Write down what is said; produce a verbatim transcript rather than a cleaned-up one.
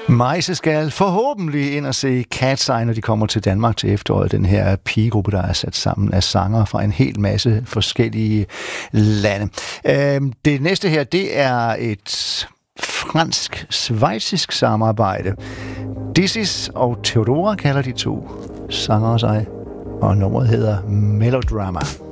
Majse skal forhåbentlig ind og se Cat's Eye, når de kommer til Danmark til efteråret. Den her pigegruppe, der er sat sammen af sanger fra en hel masse forskellige lande. Det næste her, det er et fransk-svejsisk samarbejde. Dizzy og Theodora kalder de to sanger sig, og nummeret hedder Melodrama.